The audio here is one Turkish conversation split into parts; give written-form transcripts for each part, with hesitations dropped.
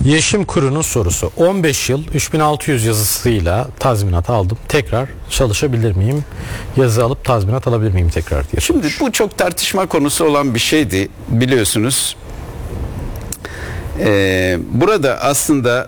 Yeşim Kuru'nun sorusu. 15 yıl 3600 yazısıyla tazminat aldım. Tekrar çalışabilir miyim? Yazı alıp tazminat alabilir miyim tekrar diye. Şimdi bu çok tartışma konusu olan bir şeydi biliyorsunuz. Burada aslında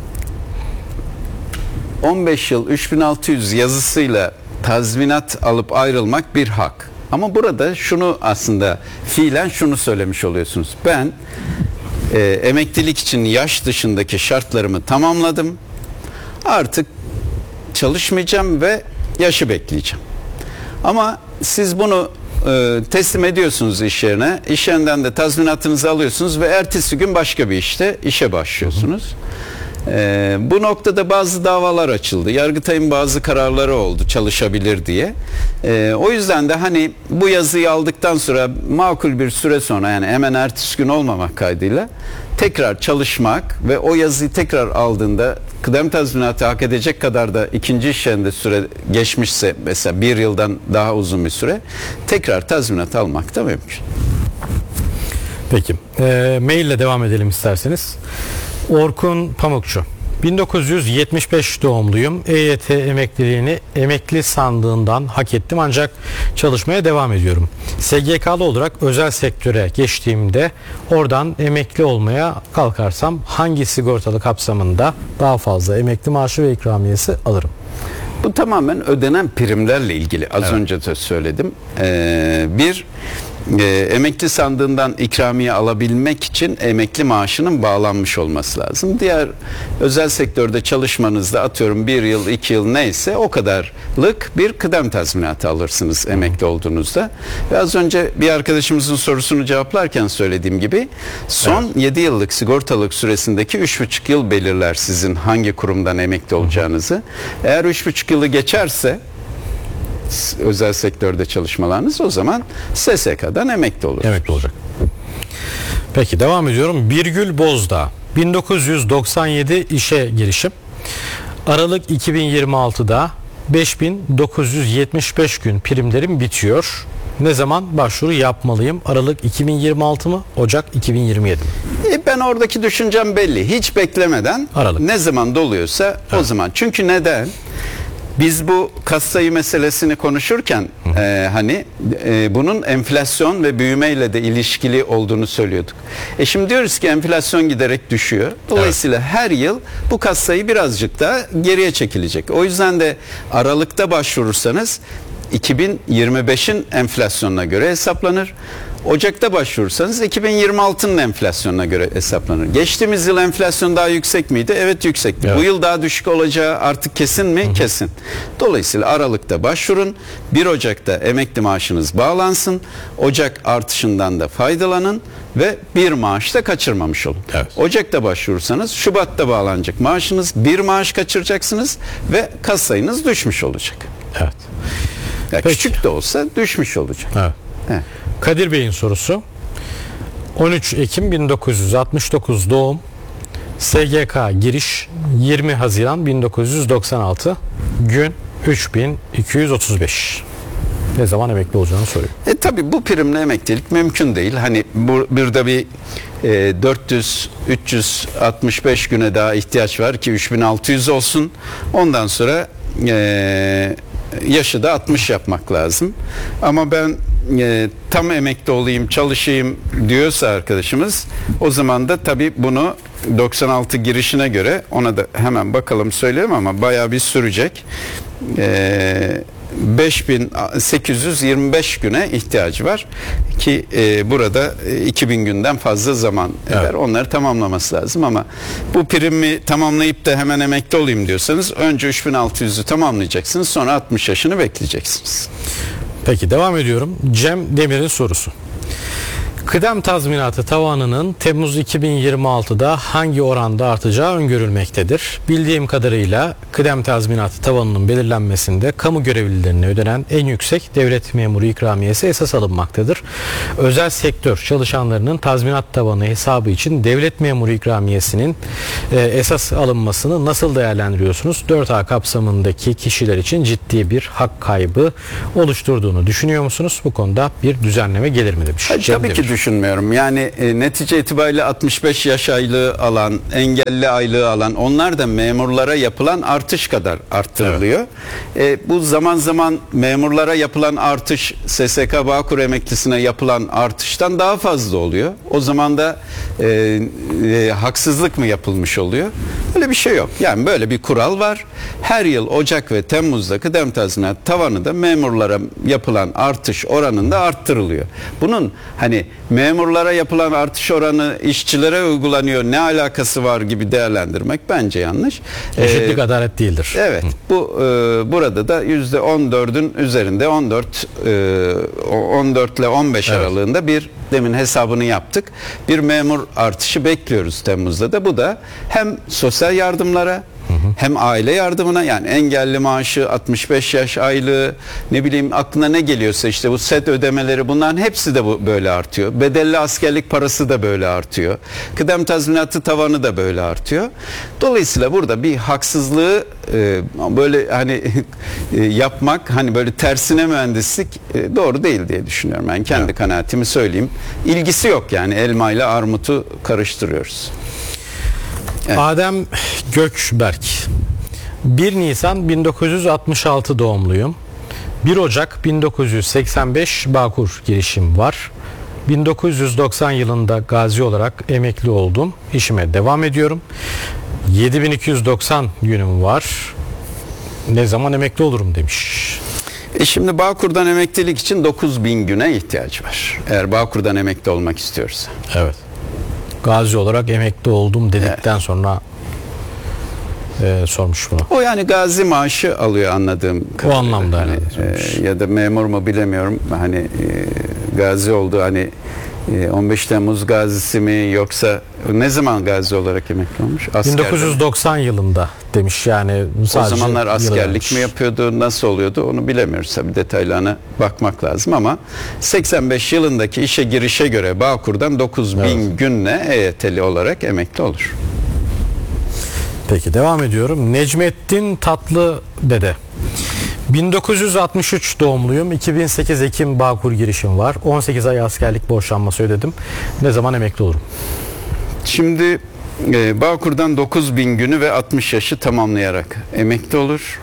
15 yıl 3600 yazısıyla tazminat alıp ayrılmak bir hak. Ama burada şunu aslında fiilen şunu söylemiş oluyorsunuz. Ben emeklilik için yaş dışındaki şartlarımı tamamladım. Artık çalışmayacağım ve yaşı bekleyeceğim. Ama siz bunu teslim ediyorsunuz iş yerine. İş yerinden de tazminatınızı alıyorsunuz ve ertesi gün başka bir işte işe başlıyorsunuz. Bu noktada bazı davalar açıldı. Yargıtay'ın bazı kararları oldu çalışabilir diye. O yüzden de hani bu yazıyı aldıktan sonra makul bir süre sonra, yani hemen ertesi gün olmamak kaydıyla tekrar çalışmak ve o yazıyı tekrar aldığında kıdem tazminatı hak edecek kadar da ikinci iş yerinde süre geçmişse, mesela bir yıldan daha uzun bir süre, tekrar tazminat almak da mümkün. Peki. Maille devam edelim isterseniz. Orkun Pamukçu. 1975 doğumluyum. EYT emekliliğini emekli sandığından hak ettim ancak çalışmaya devam ediyorum. SGK'lı olarak özel sektöre geçtiğimde oradan emekli olmaya kalkarsam hangi sigortalı kapsamında daha fazla emekli maaşı ve ikramiyesi alırım? Bu tamamen ödenen primlerle ilgili. Az önce de söyledim. Emekli sandığından ikramiye alabilmek için emekli maaşının bağlanmış olması lazım. Diğer özel sektörde çalışmanızda atıyorum 1 yıl 2 yıl neyse o kadarlık bir kıdem tazminatı alırsınız emekli olduğunuzda. Ve az önce bir arkadaşımızın sorusunu cevaplarken söylediğim gibi son 7 yıllık sigortalık süresindeki 3,5 yıl belirler sizin hangi kurumdan emekli olacağınızı. Eğer 3,5 yılı geçerse özel sektörde çalışmalarınız, o zaman SSK'dan emekli olursunuz. Emekli olacak. Peki devam ediyorum. Birgül Bozdağ. 1997 işe girişim. Aralık 2026'da 5975 gün primlerim bitiyor. Ne zaman başvuru yapmalıyım? Aralık 2026 mı? Ocak 2027 mi? Ben oradaki düşüncem belli. Hiç beklemeden Aralık. Ne zaman doluyorsa o zaman. Çünkü neden? Biz bu kas sayı meselesini konuşurken bunun enflasyon ve büyümeyle de ilişkili olduğunu söylüyorduk. Şimdi diyoruz ki enflasyon giderek düşüyor. Dolayısıyla her yıl bu kas sayı birazcık daha geriye çekilecek. O yüzden de Aralık'ta başvurursanız 2025'in enflasyonuna göre hesaplanır. Ocak'ta başvurursanız 2026'nın enflasyonuna göre hesaplanır. Geçtiğimiz yıl enflasyon daha yüksek miydi? Evet, yüksekti. Evet. Bu yıl daha düşük olacağı artık kesin mi? Kesin. Dolayısıyla Aralık'ta başvurun. 1 Ocak'ta emekli maaşınız bağlansın. Ocak artışından da faydalanın ve bir maaş da kaçırmamış olun. Evet. Ocak'ta başvurursanız Şubat'ta bağlanacak maaşınız, bir maaş kaçıracaksınız ve kas sayınız düşmüş olacak. Evet. Küçük de olsa düşmüş olacak. Evet. Evet. Kadir Bey'in sorusu. 13 Ekim 1969 doğum. SGK giriş 20 Haziran 1996. Gün 3235. Ne zaman emekli olacağını soruyor. Tabii bu primle emeklilik mümkün değil. Hani burada bir 400-365 güne daha ihtiyaç var ki 3600 olsun. Ondan sonra yaşı da 60 yapmak lazım. Ama ben tam emekli olayım, çalışayım diyorsa arkadaşımız, o zaman da tabii bunu 96 girişine göre, ona da hemen bakalım söyleyeyim ama bayağı bir sürecek. 5825 güne ihtiyacı var ki burada 2000 günden fazla zaman eder. Evet. Onları tamamlaması lazım ama bu primi tamamlayıp da hemen emekli olayım diyorsanız önce 3600'ü tamamlayacaksınız, sonra 60 yaşını bekleyeceksiniz. Peki devam ediyorum. Cem Demir'in sorusu. Kıdem tazminatı tavanının Temmuz 2026'da hangi oranda artacağı öngörülmektedir. Bildiğim kadarıyla kıdem tazminatı tavanının belirlenmesinde kamu görevlilerine ödenen en yüksek devlet memuru ikramiyesi esas alınmaktadır. Özel sektör çalışanlarının tazminat tavanı hesabı için devlet memuru ikramiyesinin esas alınmasını nasıl değerlendiriyorsunuz? 4A kapsamındaki kişiler için ciddi bir hak kaybı oluşturduğunu düşünüyor musunuz? Bu konuda bir düzenleme gelir mi demiş. Tabii ki düşünmüyorum. Yani netice itibariyle 65 yaş aylığı alan, engelli aylığı alan, onlar da memurlara yapılan artış kadar arttırılıyor. Bu zaman zaman memurlara yapılan artış SSK Bağkur emeklisine yapılan artıştan daha fazla oluyor. O zaman da haksızlık mı yapılmış oluyor? Öyle bir şey yok. Yani böyle bir kural var. Her yıl Ocak ve Temmuz'da kıdem tazminat tavanı da memurlara yapılan artış oranında arttırılıyor. Bunun hani memurlara yapılan artış oranı işçilere uygulanıyor, ne alakası var gibi değerlendirmek bence yanlış. Eşitlik adalet değildir. Evet. Bu burada da %14'ün üzerinde 14 ile 15 aralığında bir, demin hesabını yaptık, bir memur artışı bekliyoruz Temmuz'da da. Bu da hem sosyal yardımlara hem aile yardımına, yani engelli maaşı, 65 yaş aylığı, ne bileyim aklına ne geliyorsa, işte bu set ödemeleri, bunların hepsi de böyle artıyor. Bedelli askerlik parası da böyle artıyor. Kıdem tazminatı tavanı da böyle artıyor. Dolayısıyla burada bir haksızlığı böyle hani yapmak, hani böyle tersine mühendislik doğru değil diye düşünüyorum. Ben kendi kanaatimi söyleyeyim. İlgisi yok yani, elma ile armutu karıştırıyoruz. Evet. Adem Gökberk, 1 Nisan 1966 doğumluyum. 1 Ocak 1985 Bağkur girişim var. 1990 yılında gazi olarak emekli oldum. İşime devam ediyorum. 7290 günüm var. Ne zaman emekli olurum demiş. Şimdi Bağkur'dan emeklilik için 9000 güne ihtiyaç var. Eğer Bağkur'dan emekli olmak istiyorsa. Evet. Gazi olarak emekli oldum dedikten sonra sormuş bunu. O yani gazi maaşı alıyor anladığım kadarıyla. O anlamda hani, ya da memur mu bilemiyorum. Hani gazi oldu, hani 15 Temmuz gazisi mi, yoksa ne zaman gazi olarak emekli olmuş? 1990 yılında demiş, yani sadece o zamanlar askerlik yılı mi yapıyordu, nasıl oluyordu onu bilemiyoruz tabii, detaylarına bakmak lazım, ama 85 yılındaki işe girişe göre Bağkur'dan 9000 günle EYT'li olarak emekli olur. Peki devam ediyorum. Necmettin Tatlı Dede. 1963 doğumluyum. 2008 Ekim Bağkur girişim var. 18 ay askerlik borçlanması ödedim. Ne zaman emekli olurum? Şimdi Bağkur'dan 9000 günü ve 60 yaşı tamamlayarak emekli olur.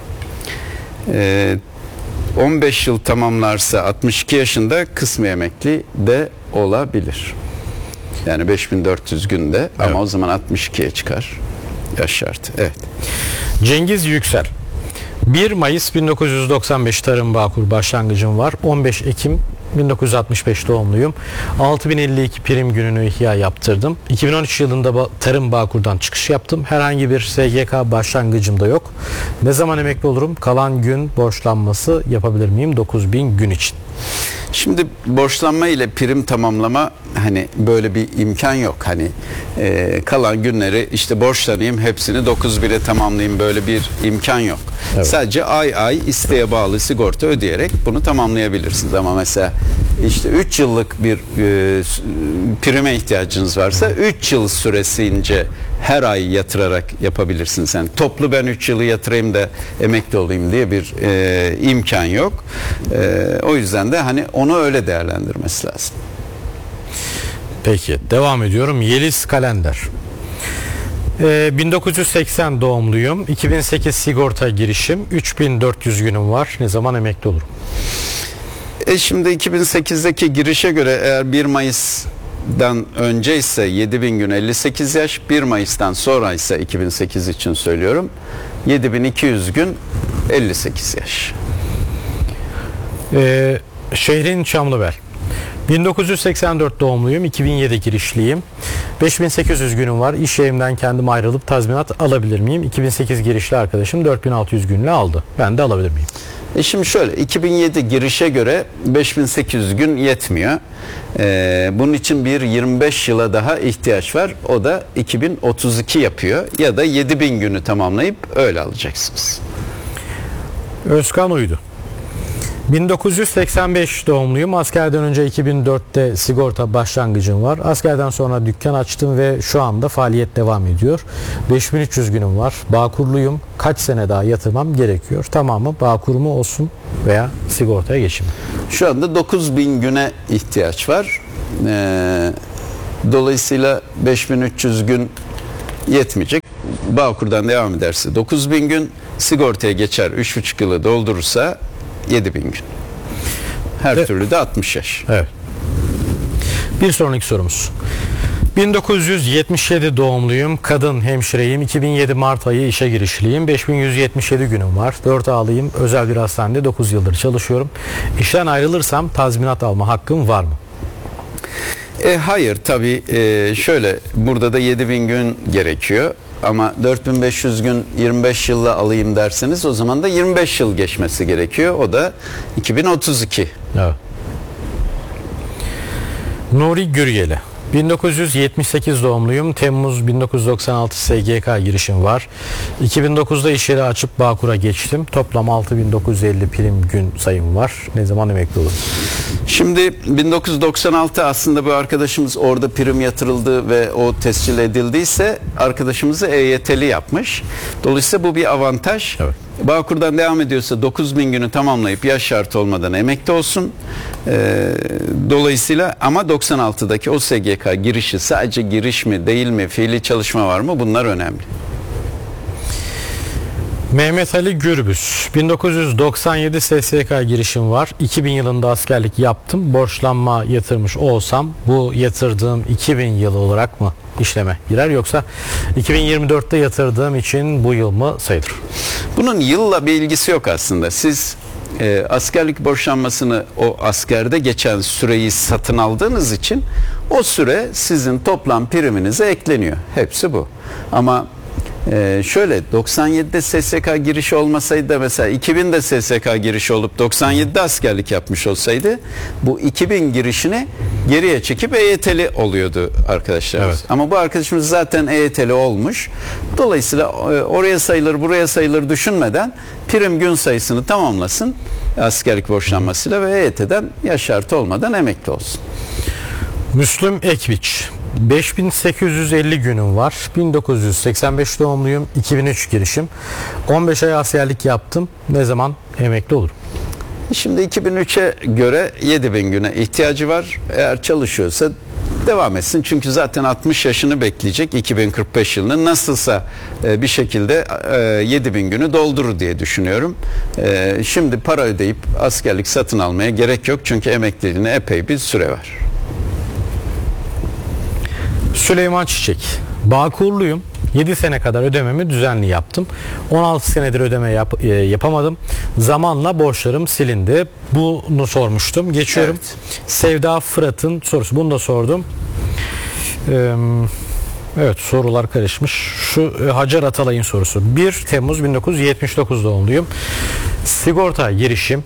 15 yıl tamamlarsa 62 yaşında kısmi emekli de olabilir. Yani 5400 günde, ama o zaman 62'ye çıkar yaş şartı. Evet. Cengiz Yüksel. 1 Mayıs 1995 Tarım Bağkur başlangıcım var. 15 Ekim 1965 doğumluyum. 6052 prim gününü ihya yaptırdım. 2013 yılında Tarım Bağkur'dan çıkış yaptım. Herhangi bir SGK başlangıcım da yok. Ne zaman emekli olurum? Kalan gün borçlanması yapabilir miyim 9000 gün için? Şimdi borçlanma ile prim tamamlama, hani böyle bir imkan yok. Hani kalan günleri işte borçlanayım, hepsini 9-1'e tamamlayayım, böyle bir imkan yok. Evet. Sadece ay ay isteğe bağlı sigorta ödeyerek bunu tamamlayabilirsiniz. Ama mesela işte 3 yıllık bir prime ihtiyacınız varsa 3 yıl süresince her ay yatırarak yapabilirsiniz. Yani toplu ben 3 yılı yatırayım da emekli olayım diye bir imkan yok. O yüzden de hani onu öyle değerlendirmesi lazım. Peki devam ediyorum. Yeliz Kalender. 1980 doğumluyum. 2008 sigorta girişim. 3400 günüm var. Ne zaman emekli olurum? Şimdi 2008'deki girişe göre eğer 1 Mayıs'dan önce ise 7000 gün 58 yaş, 1 Mayıs'tan sonra ise 2008 için söylüyorum 7200 gün 58 yaş. Şehrin Çamlıbel. 1984 doğumluyum. 2007 girişliyim. 5800 günüm var. İş yerimden kendim ayrılıp tazminat alabilir miyim? 2008 girişli arkadaşım 4600 günle aldı. Ben de alabilir miyim? Şimdi şöyle, 2007 girişe göre 5800 gün yetmiyor. Bunun için bir 25 yıla daha ihtiyaç var. O da 2032 yapıyor. Ya da 7000 günü tamamlayıp öyle alacaksınız. Özkan Uydu. 1985 doğumluyum. Askerden önce 2004'te sigorta başlangıcım var. Askerden sonra dükkan açtım ve şu anda faaliyet devam ediyor. 5300 günüm var. Bağkurluyum. Kaç sene daha yatırmam gerekiyor? Tamamı Bağkur mu olsun veya sigortaya geçeyim? Şu anda 9000 güne ihtiyaç var. Dolayısıyla 5300 gün yetmeyecek. Bağkur'dan devam ederse 9000 gün, sigortaya geçer 3,5 yılı doldurursa 7000 gün. Her türlü de 60 yaş. Evet. Bir sonraki sorumuz. 1977 doğumluyum, kadın hemşireyim, 2007 Mart ayı işe girişliyim, 5177 günüm var, 4 ağlıyım, özel bir hastanede 9 yıldır çalışıyorum. İşten ayrılırsam tazminat alma hakkım var mı? Hayır tabii, şöyle, burada da 7000 gün gerekiyor ama 4500 gün 25 yılla alayım derseniz o zaman da 25 yıl geçmesi gerekiyor, o da 2032. Evet. Nuri Güryeli, 1978 doğumluyum, Temmuz 1996 SGK girişim var, 2009'da iş yeri açıp Bağkur'a geçtim, toplam 6950 prim gün sayım var, ne zaman emekli olurum? Şimdi 1996 aslında bu arkadaşımız orada prim yatırıldı ve o tescil edildiyse arkadaşımızı EYT'li yapmış. Dolayısıyla bu bir avantaj. Evet. Bağkur'dan devam ediyorsa 9000 günü tamamlayıp yaş şartı olmadan emekli olsun. Dolayısıyla ama 96'daki o SGK girişi sadece giriş mi değil mi, fiili çalışma var mı, bunlar önemli. Mehmet Ali Gürbüz, 1997 SSK girişim var, 2000 yılında askerlik yaptım, borçlanma yatırmış olsam bu yatırdığım 2000 yılı olarak mı işleme girer, yoksa 2024'te yatırdığım için bu yıl mı sayılır? Bunun yılla bir ilgisi yok aslında. Siz askerlik borçlanmasını o askerde geçen süreyi satın aldığınız için o süre sizin toplam priminize ekleniyor. Hepsi bu. Ama şöyle, 97'de SSK girişi olmasaydı da mesela 2000'de SSK girişi olup 97'de askerlik yapmış olsaydı bu 2000 girişini geriye çekip EYT'li oluyordu arkadaşlar. Evet. Ama bu arkadaşımız zaten EYT'li olmuş. Dolayısıyla oraya sayılır buraya sayılır düşünmeden prim gün sayısını tamamlasın askerlik borçlanmasıyla ve EYT'den yaş şartı olmadan emekli olsun. Müslüm Ekviç, 5850 günüm var, 1985 doğumluyum, 2003 girişim, 15 ay askerlik yaptım, ne zaman emekli olurum? Şimdi 2003'e göre 7000 güne ihtiyacı var. Eğer çalışıyorsa devam etsin. Çünkü zaten 60 yaşını bekleyecek 2045 yılını. Nasılsa bir şekilde 7000 günü doldurur diye düşünüyorum. Şimdi para ödeyip askerlik satın almaya gerek yok. Çünkü emekliliğine epey bir süre var. Süleyman Çiçek, Bağkurluyum, 7 sene kadar ödememi düzenli yaptım, 16 senedir ödeme yapamadım, zamanla borçlarım silindi, bunu sormuştum, geçiyorum. Evet. Sevda Fırat'ın sorusu, bunu da sordum. Evet, sorular karışmış. Şu Hacer Atalay'ın sorusu, 1 Temmuz 1979 doğumluyum, sigorta girişim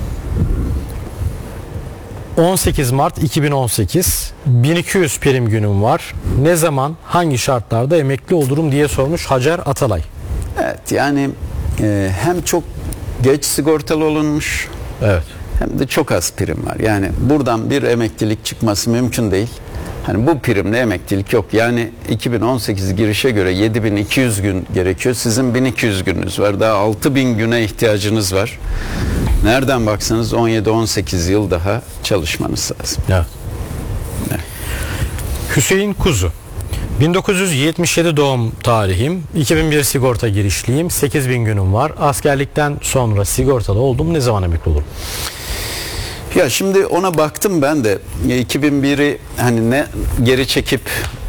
18 Mart 2018, 1200 prim günüm var. Ne zaman, hangi şartlarda emekli olurum diye sormuş Hacer Atalay. Evet, yani hem çok geç sigortalı olunmuş, Evet. hem de çok az prim var. Yani buradan bir emeklilik çıkması mümkün değil. Hani bu primle emeklilik yok. Yani 2018 girişe göre 7200 gün gerekiyor. Sizin 1200 gününüz var. Daha 6000 güne ihtiyacınız var. Nereden baksanız 17-18 yıl daha çalışmanız lazım. Evet. Evet. Hüseyin Kuzu, 1977 doğum tarihim, 2001 sigorta girişliyim, 8000 günüm var. Askerlikten sonra sigortalı oldum, ne zaman emekli olurum? Ya şimdi ona baktım ben de, 2001'i hani ne geri çekip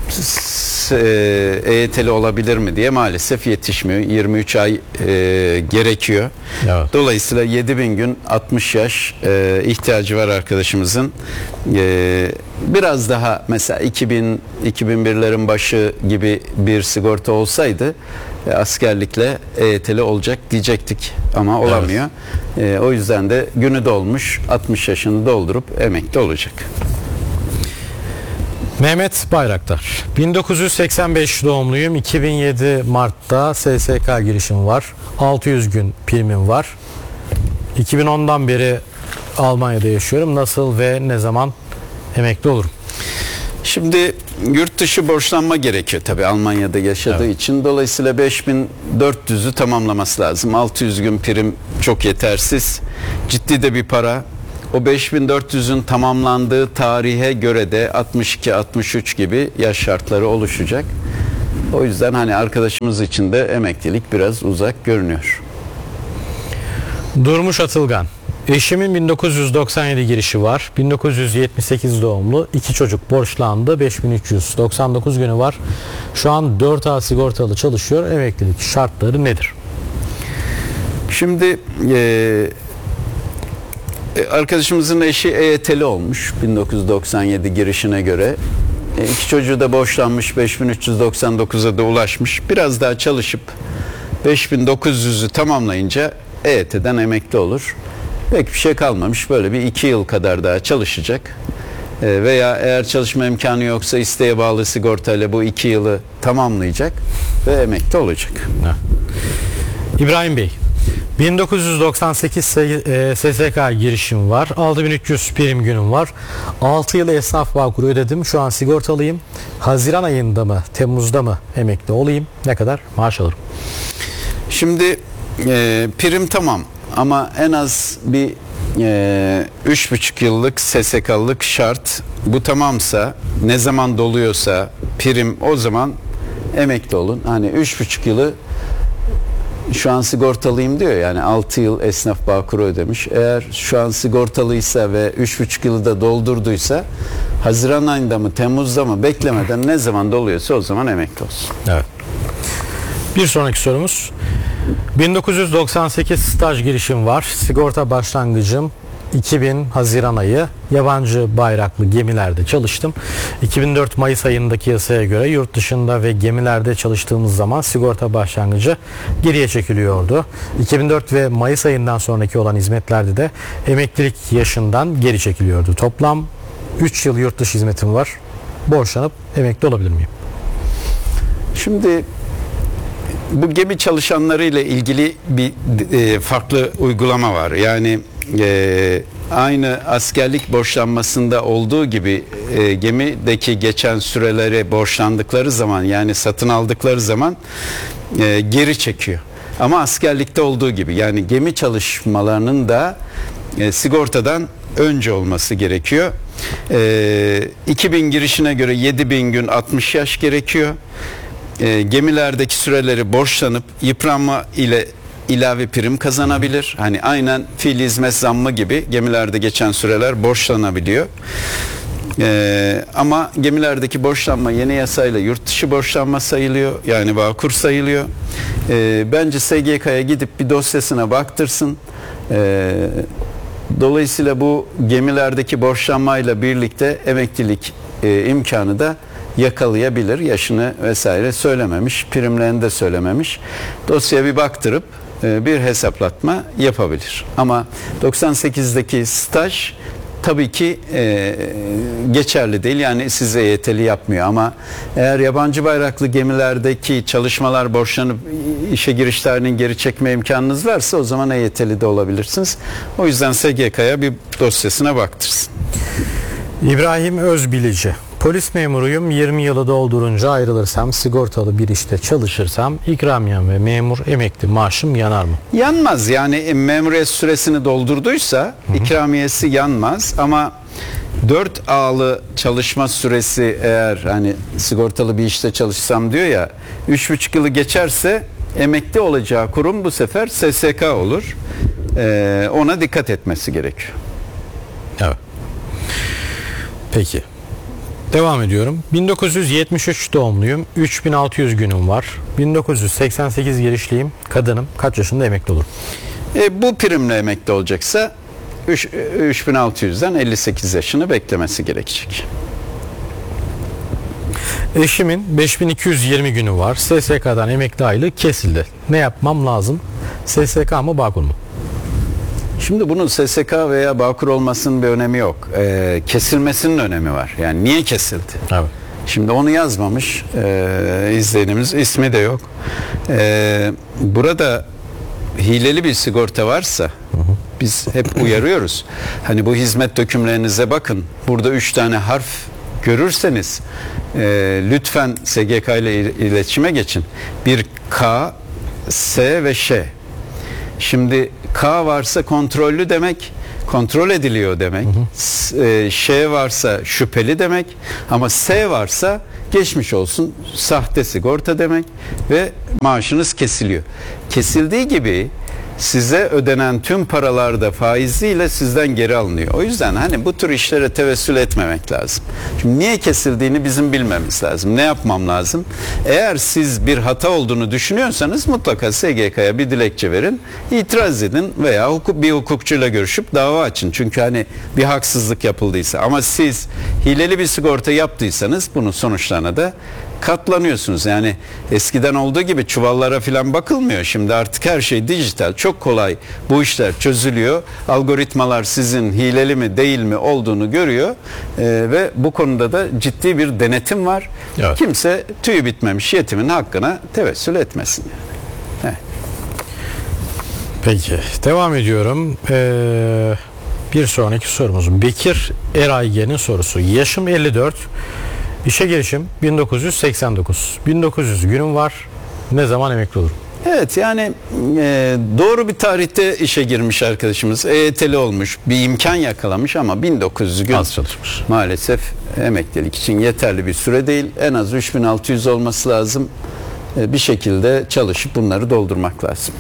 EYT'li olabilir mi diye, maalesef yetişmiyor. 23 ay gerekiyor. Evet. Dolayısıyla 7000 gün 60 yaş ihtiyacı var arkadaşımızın. Biraz daha mesela 2000-2001'lerin başı gibi bir sigorta olsaydı askerlikle EYT'li olacak diyecektik ama olamıyor. Evet. O yüzden de günü dolmuş 60 yaşını doldurup emekli olacak. Mehmet Bayraktar, 1985 doğumluyum, 2007 Mart'ta SSK girişim var, 600 gün primim var, 2010'dan beri Almanya'da yaşıyorum, nasıl ve ne zaman emekli olurum? Şimdi yurt dışı borçlanma gerekiyor tabii Almanya'da yaşadığı için. Dolayısıyla 5400'ü tamamlaması lazım. 600 gün prim çok yetersiz. Ciddi de bir para. o 5400'ün tamamlandığı tarihe göre de 62-63 gibi yaş şartları oluşacak. O yüzden hani arkadaşımız için de emeklilik biraz uzak görünüyor. Durmuş Atılgan. Eşimin 1997 girişi var. 1978 doğumlu. 2 çocuk borçlandı. 5399 günü var. Şu an 4A sigortalı çalışıyor. Emeklilik şartları nedir? Şimdi arkadaşımızın eşi EYT'li olmuş 1997 girişine göre. 2 çocuğu da borçlanmış, 5399'a da ulaşmış. Biraz daha çalışıp 5900'ü tamamlayınca EYT'den emekli olur. Pek bir şey kalmamış. Böyle bir 2 yıl kadar daha çalışacak. Veya eğer çalışma imkanı yoksa isteğe bağlı sigortayla bu 2 yılı tamamlayacak ve emekli olacak. İbrahim Bey, 1998 SSK girişim var. 6300 prim günüm var. 6 yıl esnaf Bağkur'u ödedim. Şu an sigortalıyım. Haziran ayında mı, Temmuz'da mı emekli olayım? Ne kadar maaş alırım? Şimdi prim tamam ama en az bir 3,5 yıllık SSK'lık şart. Bu tamamsa, ne zaman doluyorsa prim, o zaman emekli olun. Hani 3,5 yılı şu an sigortalıyım diyor, yani 6 yıl esnaf Bağkur'u ödemiş. Eğer şu an sigortalıysa ve 3,5 yılı da doldurduysa Haziran ayında mı Temmuz'da mı beklemeden ne zaman doluyorsa o zaman emekli olsun. Evet. Bir sonraki sorumuz. 1998 staj girişim var. Sigorta başlangıcım 2000 Haziran ayı. Yabancı bayraklı gemilerde çalıştım. 2004 Mayıs ayındaki yasaya göre yurt dışında ve gemilerde çalıştığımız zaman sigorta başlangıcı geriye çekiliyordu. 2004 ve Mayıs ayından sonraki olan hizmetlerde de emeklilik yaşından geri çekiliyordu. Toplam 3 yıl yurt dışı hizmetim var. Borçlanıp emekli olabilir miyim? Şimdi bu gemi çalışanları ile ilgili bir farklı uygulama var. Yani aynı askerlik borçlanmasında olduğu gibi gemideki geçen sürelere borçlandıkları zaman, yani satın aldıkları zaman geri çekiyor. Ama askerlikte olduğu gibi, yani gemi çalışmalarının da sigortadan önce olması gerekiyor. 2000 girişine göre 7000 gün 60 yaş gerekiyor. Gemilerdeki süreleri borçlanıp yıpranma ile ilave prim kazanabilir. Hani aynen fiili hizmet zammı gibi gemilerde geçen süreler borçlanabiliyor. Ama gemilerdeki borçlanma yeni yasayla yurt dışı borçlanma sayılıyor. Yani Bağkur sayılıyor. Bence SGK'ya gidip bir dosyasına baktırsın. Dolayısıyla bu gemilerdeki borçlanmayla birlikte emeklilik imkanı da yakalayabilir. Yaşını vesaire söylememiş, primlerini de söylememiş. Dosyaya bir baktırıp bir hesaplatma yapabilir. Ama 98'deki staj tabii ki geçerli değil. Yani size EYT'li yapmıyor. Ama eğer yabancı bayraklı gemilerdeki çalışmalar borçlanıp işe giriş tarihinin geri çekme imkanınız varsa o zaman EYT'li de olabilirsiniz. O yüzden SGK'ya bir dosyasına baktırsın. İbrahim Özbilici. Polis memuruyum. 20 yılı doldurunca ayrılırsam, sigortalı bir işte çalışırsam ikramiyem ve memur emekli maaşım yanar mı? Yanmaz. Yani memuriyet süresini doldurduysa ikramiyesi yanmaz ama 4 A'lı çalışma süresi, eğer hani sigortalı bir işte çalışsam diyor ya, 3,5 yılı geçerse emekli olacağı kurum bu sefer SSK olur. Ona dikkat etmesi gerekiyor. Evet. Peki. Devam ediyorum. 1973 doğumluyum. 3600 günüm var. 1988 girişliyim. Kadınım. Kaç yaşında emekli olur? Bu primle emekli olacaksa 3600'den 58 yaşını beklemesi gerekecek. Eşimin 5220 günü var. SSK'dan emekli aylığı kesildi. Ne yapmam lazım? SSK mı, Bağkur mu? Şimdi bunun SSK veya Bağkur olmasının bir önemi yok. Kesilmesinin önemi var. Yani niye kesildi? Evet. Şimdi onu yazmamış izleyenimiz, ismi de yok. Burada hileli bir sigorta varsa biz hep uyarıyoruz. Hani bu hizmet dökümlerinize bakın. Burada 3 tane harf görürseniz lütfen SGK ile iletişime geçin. Bir K, S ve Ş. Şimdi K varsa kontrollü demek. kontrol ediliyor demek. Ş varsa şüpheli demek. Ama S varsa geçmiş olsun sahte sigorta demek ve maaşınız kesiliyor. Kesildiği gibi size ödenen tüm paralar da faizliyle sizden geri alınıyor. O yüzden hani bu tür işlere tevessül etmemek lazım. Şimdi niye kesildiğini bizim bilmemiz lazım. Ne yapmam lazım? Eğer siz bir hata olduğunu düşünüyorsanız mutlaka SGK'ya bir dilekçe verin, itiraz edin veya bir hukukçuyla görüşüp dava açın. Çünkü hani bir haksızlık yapıldıysa, ama siz hileli bir sigorta yaptıysanız bunun sonuçlarına da katlanıyorsunuz. Yani eskiden olduğu gibi çuvallara falan bakılmıyor. Şimdi artık her şey dijital. Çok kolay bu işler çözülüyor. Algoritmalar sizin hileli mi değil mi olduğunu görüyor. Ve bu konuda da ciddi bir denetim var. Evet. Kimse tüyü bitmemiş yetimin hakkına tevessül etmesin. Evet. Peki devam ediyorum. Bir sonraki sorumuz Bekir Eraygen'in sorusu. Yaşım 54. İşe girişim 1989. 1900 günüm var. Ne zaman emekli olurum? Evet, yani doğru bir tarihte işe girmiş arkadaşımız. EYT'li olmuş, bir imkan yakalamış ama 1900 gün Az çalışmış. maalesef emeklilik için yeterli bir süre değil. En az 3600 olması lazım. Bir şekilde çalışıp bunları doldurmak lazım.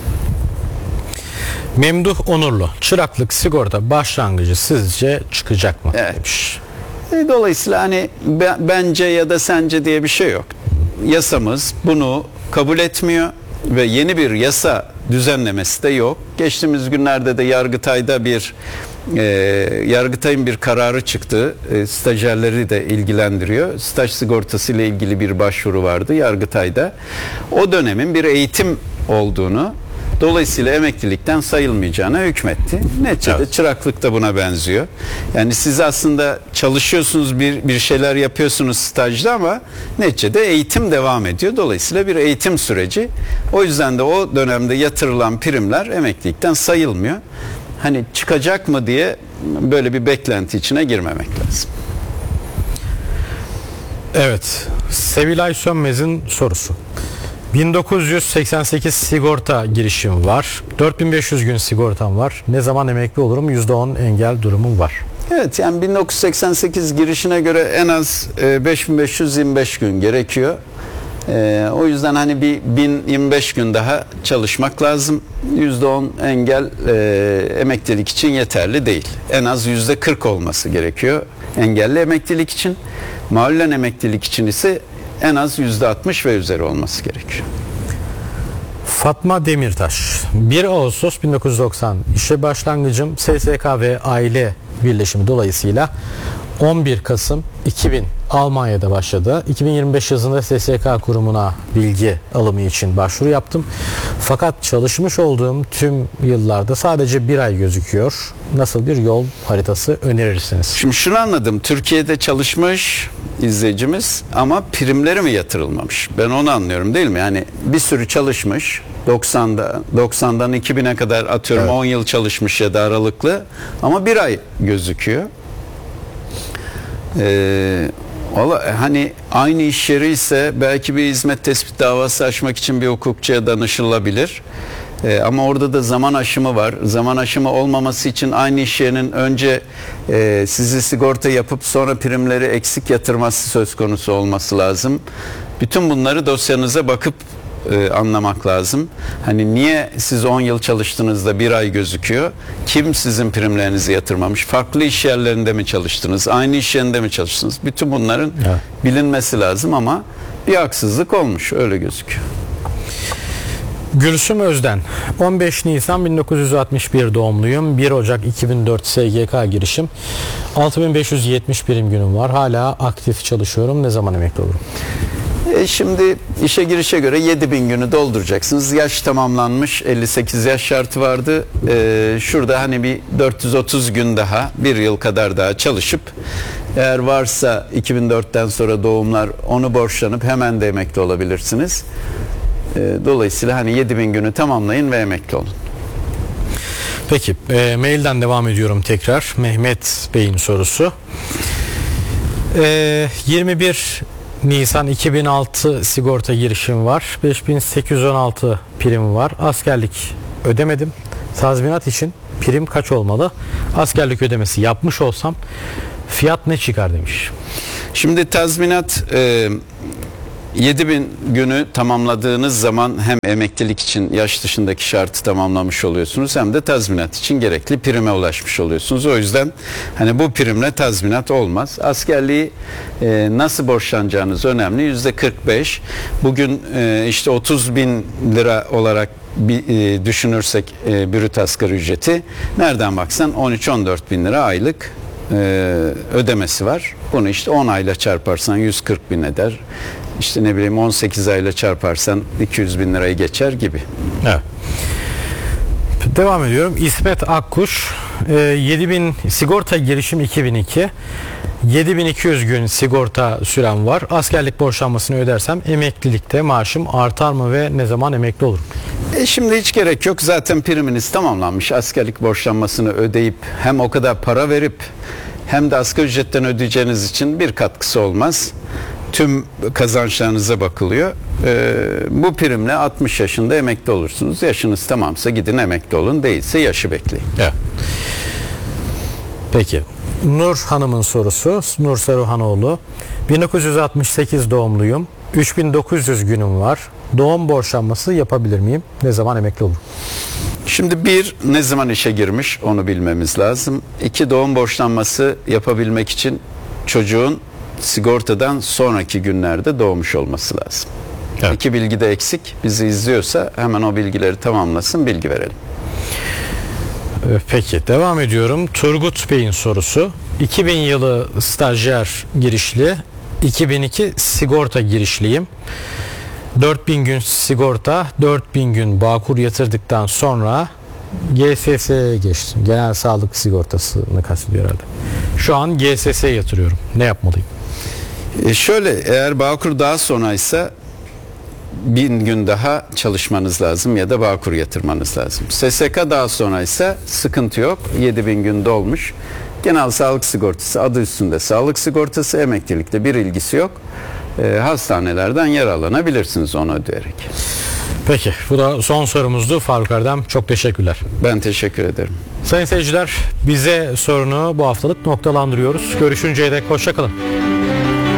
Memduh Onurlu. Çıraklık sigorta başlangıcı sizce çıkacak mı? Evet. Demiş. Dolayısıyla hani bence ya da sence diye bir şey yok. Yasamız bunu kabul etmiyor ve yeni bir yasa düzenlemesi de yok. Geçtiğimiz günlerde de Yargıtay'ın bir kararı çıktı. Stajyerleri de ilgilendiriyor. Staj sigortası ile ilgili bir başvuru vardı Yargıtay'da. O dönemin bir eğitim olduğunu, dolayısıyla emeklilikten sayılmayacağına hükmetti. Neticede evet. Çıraklık da buna benziyor. Yani siz aslında çalışıyorsunuz, bir şeyler yapıyorsunuz stajda ama neticede eğitim devam ediyor. Dolayısıyla bir eğitim süreci. O yüzden de o dönemde yatırılan primler emeklilikten sayılmıyor. Hani çıkacak mı diye böyle bir beklenti içine girmemek lazım. Evet. Sevilay Sönmez'in sorusu. 1988 sigorta girişim var. 4500 gün sigortam var. Ne zaman emekli olurum? %10 engel durumum var. Evet, yani 1988 girişine göre en az 5525 gün gerekiyor. O yüzden hani bir 1025 gün daha çalışmak lazım. %10 engel emeklilik için yeterli değil. En az %40 olması gerekiyor engelli emeklilik için. Mahallen emeklilik için ise en az %60 ve üzeri olması gerekiyor. Fatma Demirtaş. 1 Ağustos 1990 işe başlangıcım SSK ve aile birleşimi dolayısıyla 11 Kasım 2000 Almanya'da başladı. 2025 yazında SSK kurumuna bilgi alımı için başvuru yaptım. Fakat çalışmış olduğum tüm yıllarda sadece bir ay gözüküyor. Nasıl bir yol haritası önerirsiniz? Şimdi şunu anladım. Türkiye'de çalışmış izleyicimiz ama primleri mi yatırılmamış? Ben onu anlıyorum, değil mi? Yani bir sürü çalışmış. 90'dan 2000'e kadar atıyorum, evet. 10 yıl çalışmış ya da aralıklı ama bir ay gözüküyor. Hani aynı iş yeri ise belki bir hizmet tespit davası açmak için bir hukukçuya danışılabilir. Ama orada da zaman aşımı var. Zaman aşımı olmaması için aynı iş yerinin önce sizi sigorta yapıp sonra primleri eksik yatırması söz konusu olması lazım. Bütün bunları dosyanıza bakıp anlamak lazım. Hani niye siz 10 yıl çalıştığınızda bir ay gözüküyor? Kim sizin primlerinizi yatırmamış? Farklı iş yerlerinde mi çalıştınız? Aynı iş yerinde mi çalıştınız? Bütün bunların bilinmesi lazım ama bir haksızlık olmuş. Öyle gözüküyor. Gülsüm Özden. 15 Nisan 1961 doğumluyum. 1 Ocak 2004 SGK girişim. 6570 prim günüm var. Hala aktif çalışıyorum. Ne zaman emekli olurum? Şimdi işe girişe göre 7000 günü dolduracaksınız. Yaş tamamlanmış, 58 yaş şartı vardı. Şurada hani bir 430 gün daha, bir yıl kadar daha çalışıp eğer varsa 2004'ten sonra doğumlar, onu borçlanıp hemen de emekli olabilirsiniz. Dolayısıyla hani 7000 günü tamamlayın ve emekli olun. Peki, mailden devam ediyorum tekrar. Mehmet Bey'in sorusu. 21 Nisan 2006 sigorta girişim var. 5816 prim var. Askerlik ödemedim. Tazminat için prim kaç olmalı? Askerlik ödemesi yapmış olsam fiyat ne çıkar demiş. Şimdi tazminat 7.000 günü tamamladığınız zaman hem emeklilik için yaş dışındaki şartı tamamlamış oluyorsunuz hem de tazminat için gerekli prime ulaşmış oluyorsunuz. O yüzden hani bu primle tazminat olmaz. Askerliği nasıl borçlanacağınız önemli. %45. Bugün işte 30.000 lira olarak düşünürsek brüt asgari ücreti nereden baksan 13-14 bin lira aylık ödemesi var. Bunu işte 10 ayla çarparsan 140 bin eder. İşte ne bileyim 18 ayla çarparsan 200 bin lirayı geçer gibi. Evet. Devam ediyorum. İsmet Akkuş 7000 sigorta girişim 2002 7200 gün sigorta sürem var. Askerlik borçlanmasını ödersem emeklilikte maaşım artar mı ve ne zaman emekli olurum? Şimdi hiç gerek yok. Zaten priminiz tamamlanmış. Askerlik borçlanmasını ödeyip hem o kadar para verip hem de asgari ücretten ödeyeceğiniz için bir katkısı olmaz. Tüm kazançlarınıza bakılıyor. Bu primle 60 yaşında emekli olursunuz. Yaşınız tamamsa gidin emekli olun. Değilse yaşı bekleyin. Evet. Peki. Nur Hanım'ın sorusu. Nur Saruhanoğlu. 1968 doğumluyum. 3900 günüm var. Doğum borçlanması yapabilir miyim? Ne zaman emekli olurum? Şimdi bir, ne zaman işe girmiş onu bilmemiz lazım. İki, doğum borçlanması yapabilmek için çocuğun sigortadan sonraki günlerde doğmuş olması lazım. Evet. İki bilgi de eksik. Bizi izliyorsa hemen o bilgileri tamamlasın, bilgi verelim. Peki devam ediyorum. Turgut Bey'in sorusu. 2000 yılı stajyer girişli, 2002 sigorta girişliyim. 4000 gün sigorta, 4000 gün Bağkur yatırdıktan sonra GSS'ye geçtim. Genel sağlık sigortasını kastediyor herhalde. Şu an GSS'ye yatırıyorum. Ne yapmalıyım? Şöyle, eğer Bağkur daha sonraysa 1000 gün daha çalışmanız lazım ya da Bağkur yatırmanız lazım. SSK daha sonraysa sıkıntı yok. 7000 gün dolmuş. Genel sağlık sigortası adı üstünde sağlık sigortası, emeklilikte bir ilgisi yok. Hastanelerden yararlanabilirsiniz onu ödeyerek. Peki bu da son sorumuzdu. Faruk Erdem, çok teşekkürler. Ben teşekkür ederim. Sayın seyirciler, bize sorunu bu haftalık noktalandırıyoruz. Görüşünceye dek hoşça kalın.